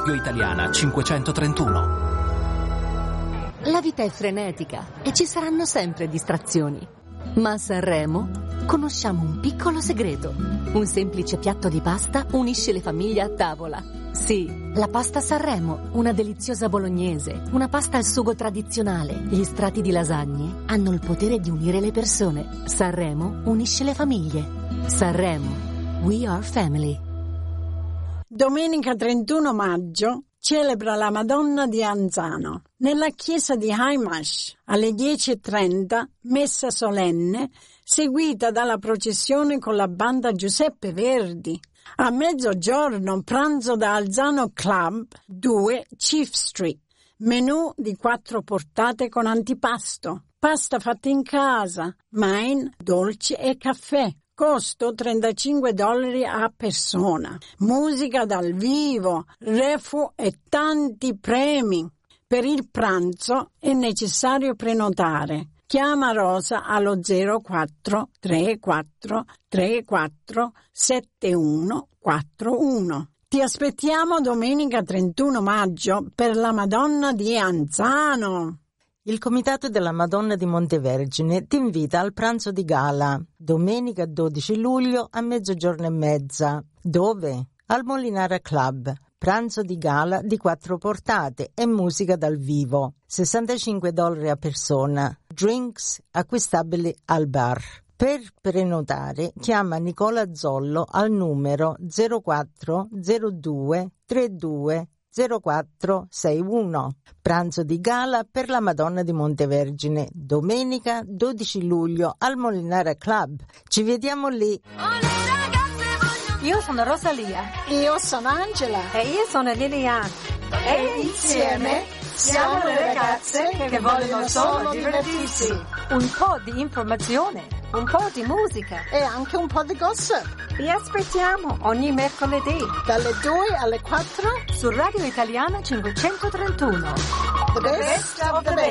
Radio Italiana 531. La vita è frenetica e ci saranno sempre distrazioni. Ma a Sanremo conosciamo un piccolo segreto. Un semplice piatto di pasta unisce le famiglie a tavola. Sì, la pasta Sanremo, una deliziosa bolognese, una pasta al sugo tradizionale. Gli strati di lasagne hanno il potere di unire le persone. Sanremo unisce le famiglie. Sanremo, we are family. Domenica 31 maggio celebra la Madonna di Anzano. Nella chiesa di Haimash alle 10:30, messa solenne, seguita dalla processione con la banda Giuseppe Verdi. A mezzogiorno pranzo da Alzano Club 2 Chief Street. Menù di 4 portate con antipasto, pasta fatta in casa, wine, dolci e caffè. Costo $35 a persona. Musica dal vivo, refu e tanti premi. Per il pranzo è necessario prenotare. Chiama Rosa allo 04 34 34 7141. Ti aspettiamo domenica 31 maggio per la Madonna di Anzano. Il Comitato della Madonna di Montevergine ti invita al pranzo di gala, domenica 12 luglio a 12:30. Dove? Al Molinara Club. Pranzo di gala di 4 portate e musica dal vivo. $65 a persona. Drinks acquistabili al bar. Per prenotare chiama Nicola Zollo al numero 0402 32 0461. Pranzo di gala per la Madonna di Montevergine, domenica 12 luglio al Molinara Club. Ci vediamo lì. Io sono Rosalia. Io sono Angela. E io sono Liliana. E insieme siamo le ragazze che vogliono solo divertirsi. Un po' di informazione, un po' di musica E anche un po' di gossip. Vi aspettiamo ogni mercoledì Dalle 2 alle 4. su Radio Italiana 531. The best of the best.